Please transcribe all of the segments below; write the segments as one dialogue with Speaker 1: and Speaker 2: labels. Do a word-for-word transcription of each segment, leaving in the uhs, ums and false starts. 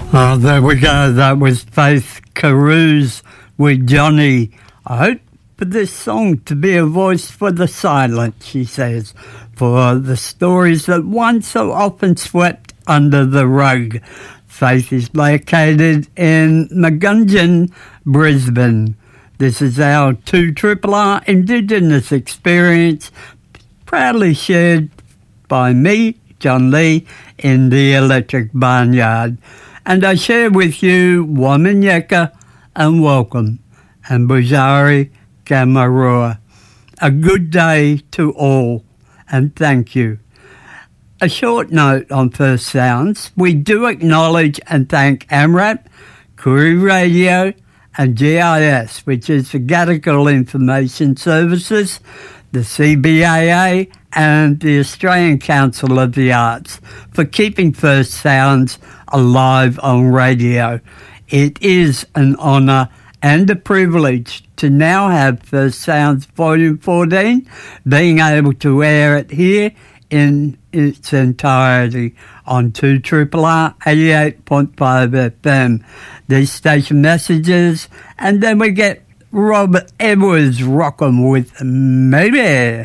Speaker 1: Oh, there we go. That was Faith Carews with Johnny. I hope for this song to be a voice for the silent, she says, for the stories that once so often swept under the rug. Faith is located in Magungin, Brisbane. This is our two R R R Indigenous experience, proudly shared by me, John Lee, in the Electric Barnyard. And I share with you Wamanyeka and welcome, and Bujari Gamarua. A good day to all, and thank you. A short note on First Sounds. We do acknowledge and thank AMRAP, Koori Radio, and G I S, which is the Gadigal Information Services, the C B A A, and the Australian Council of the Arts for keeping First Sounds alive on radio. It is an honour and a privilege to now have First Sounds Volume fourteen, being able to air it here in its entirety on two R R R eighty-eight point five F M. These station messages, and then we get Rob Edwards rockin' with Maybe.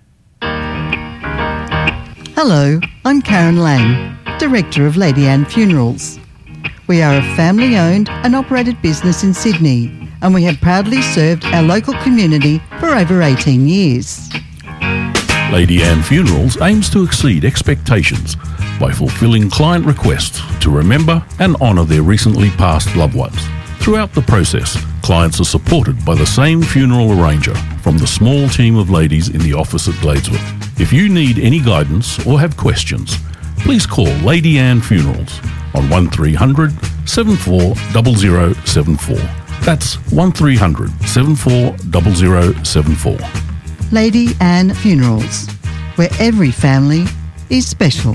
Speaker 2: Hello, I'm Karen Lang, Director of Lady Anne Funerals. We are a family-owned and operated business in Sydney, and we have proudly served our local community for over eighteen years.
Speaker 3: Lady Anne Funerals aims to exceed expectations by fulfilling client requests to remember and honour their recently passed loved ones. Throughout the process, clients are supported by the same funeral arranger from the small team of ladies in the office at Gladesworth. If you need any guidance or have questions, please call Lady Anne Funerals on one three hundred, seven four zero zero seven four. That's one three hundred, seven four zero zero seven four.
Speaker 2: Lady Anne Funerals, where every family is special.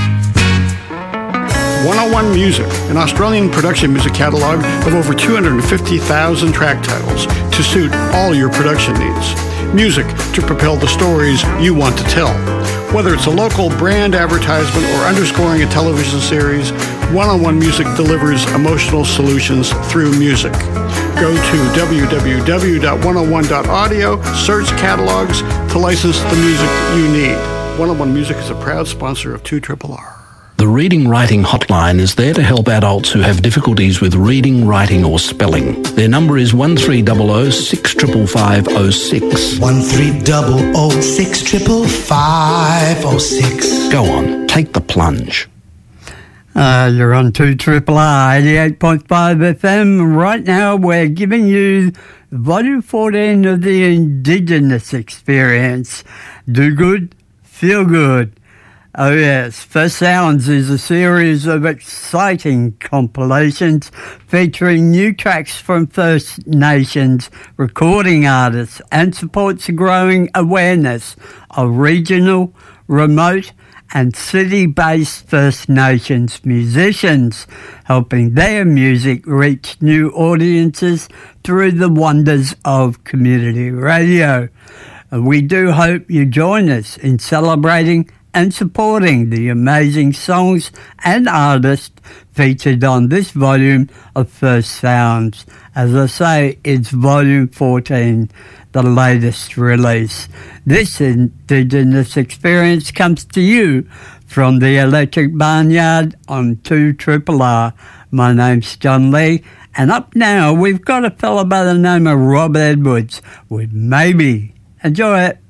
Speaker 4: one oh one Music, an Australian production music catalogue of over two hundred fifty thousand track titles to suit all your production needs. Music to propel the stories you want to tell. Whether it's a local brand advertisement or underscoring a television series, one oh one Music delivers emotional solutions through music. Go to w w w dot one oh one dot audio, search catalogs to license the music you need. one oh one Music is a proud sponsor of two R R R.
Speaker 5: The Reading Writing Hotline is there to help adults who have difficulties with reading, writing or spelling. Their number is one three zero zero, six five five zero six.
Speaker 6: one three zero zero, six five five zero six.
Speaker 5: Go on, take the plunge.
Speaker 1: Uh, you're on two R R R eighty-eight point five F M. Right now we're giving you Volume fourteen of the Indigenous Experience. Do good, feel good. Oh yes, First Sounds is a series of exciting compilations featuring new tracks from First Nations recording artists and supports a growing awareness of regional, remote and city-based First Nations musicians, helping their music reach new audiences through the wonders of community radio. And we do hope you join us in celebrating and supporting the amazing songs and artists featured on this volume of First Sounds. As I say, it's volume fourteen, the latest release. This Indigenous Experience comes to you from the Electric Barnyard on two R R R. My name's John Lee, and up now we've got a fella by the name of Rob Edwards with Maybe. Enjoy it.